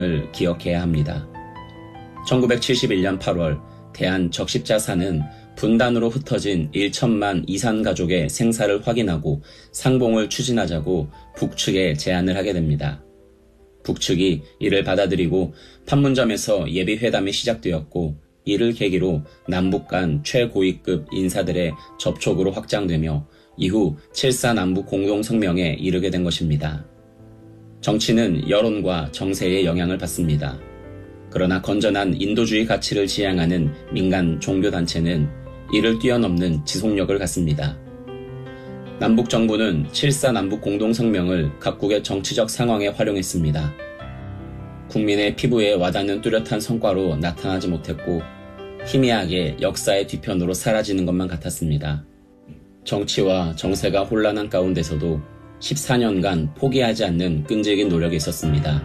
기억해야 합니다. 1971년 8월 대한적십자사는 분단으로 흩어진 1천만 이산 가족의 생사를 확인하고 상봉을 추진하자고 북측에 제안을 하게 됩니다. 북측이 이를 받아들이고 판문점에서 예비회담이 시작되었고, 이를 계기로 남북 간 최고위급 인사들의 접촉으로 확장되며 이후 7.4 남북 공동성명에 이르게 된 것입니다. 정치는 여론과 정세의 영향을 받습니다. 그러나 건전한 인도주의 가치를 지향하는 민간 종교단체는 이를 뛰어넘는 지속력을 갖습니다. 남북 정부는 7.4 남북 공동성명을 각국의 정치적 상황에 활용했습니다. 국민의 피부에 와닿는 뚜렷한 성과로 나타나지 못했고, 희미하게 역사의 뒤편으로 사라지는 것만 같았습니다. 정치와 정세가 혼란한 가운데서도 14년간 포기하지 않는 끈질긴 노력이 있었습니다.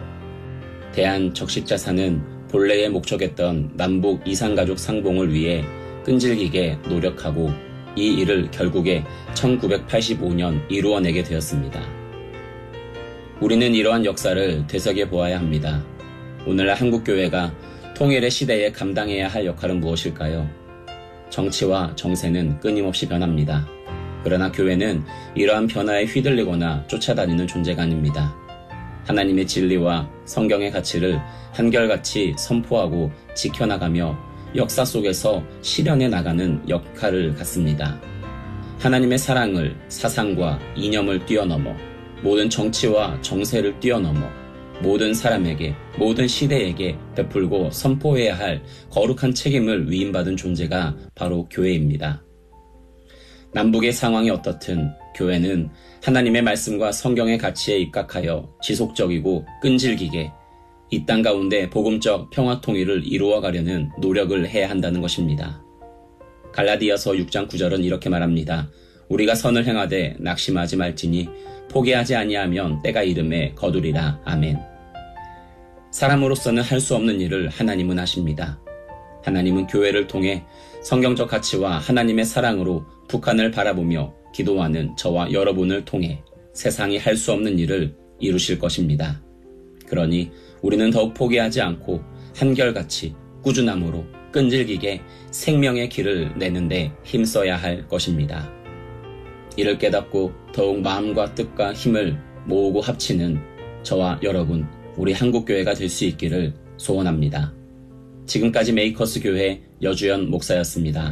대한적십자사는 본래의 목적했던 남북 이산가족 상봉을 위해 끈질기게 노력하고 이 일을 결국에 1985년 이루어내게 되었습니다. 우리는 이러한 역사를 되새겨 보아야 합니다. 오늘날 한국교회가 통일의 시대에 감당해야 할 역할은 무엇일까요? 정치와 정세는 끊임없이 변합니다. 그러나 교회는 이러한 변화에 휘둘리거나 쫓아다니는 존재가 아닙니다. 하나님의 진리와 성경의 가치를 한결같이 선포하고 지켜나가며 역사 속에서 실현해 나가는 역할을 갖습니다. 하나님의 사랑을 사상과 이념을 뛰어넘어 모든 정치와 정세를 뛰어넘어 모든 사람에게, 모든 시대에게 베풀고 선포해야 할 거룩한 책임을 위임받은 존재가 바로 교회입니다. 남북의 상황이 어떻든 교회는 하나님의 말씀과 성경의 가치에 입각하여 지속적이고 끈질기게 이 땅 가운데 복음적 평화 통일을 이루어가려는 노력을 해야 한다는 것입니다. 갈라디아서 6장 9절은 이렇게 말합니다. 우리가 선을 행하되 낙심하지 말지니 포기하지 아니하면 때가 이름에 거두리라. 아멘. 사람으로서는 할 수 없는 일을 하나님은 하십니다. 하나님은 교회를 통해 성경적 가치와 하나님의 사랑으로 북한을 바라보며 기도하는 저와 여러분을 통해 세상이 할 수 없는 일을 이루실 것입니다. 그러니 우리는 더욱 포기하지 않고 한결같이 꾸준함으로 끈질기게 생명의 길을 내는데 힘써야 할 것입니다. 이를 깨닫고 더욱 마음과 뜻과 힘을 모으고 합치는 저와 여러분, 우리 한국교회가 될 수 있기를 소원합니다. 지금까지 메이커스 교회 여주연 목사였습니다.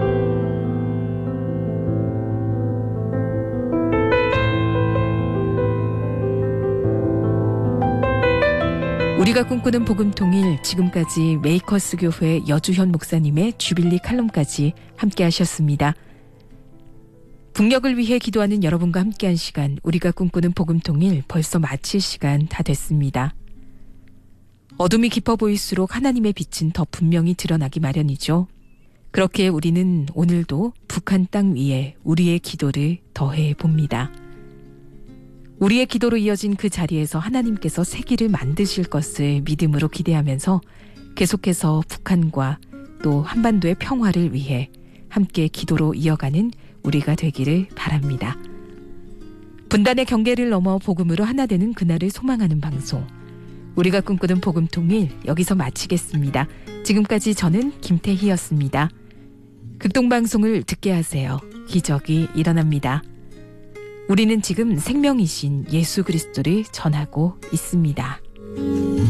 우리가 꿈꾸는 복음통일, 지금까지 메이커스 교회 여주현 목사님의 주빌리 칼럼까지 함께 하셨습니다. 북녘을 위해 기도하는 여러분과 함께한 시간, 우리가 꿈꾸는 복음통일 벌써 마칠 시간 다 됐습니다. 어둠이 깊어 보일수록 하나님의 빛은 더 분명히 드러나기 마련이죠. 그렇게 우리는 오늘도 북한 땅 위에 우리의 기도를 더해 봅니다. 우리의 기도로 이어진 그 자리에서 하나님께서 새 길을 만드실 것을 믿음으로 기대하면서 계속해서 북한과 또 한반도의 평화를 위해 함께 기도로 이어가는 우리가 되기를 바랍니다. 분단의 경계를 넘어 복음으로 하나 되는 그날을 소망하는 방송, 우리가 꿈꾸는 복음통일, 여기서 마치겠습니다. 지금까지 저는 김태희였습니다. 극동방송을 듣게 하세요. 기적이 일어납니다. 우리는 지금 생명이신 예수 그리스도를 전하고 있습니다.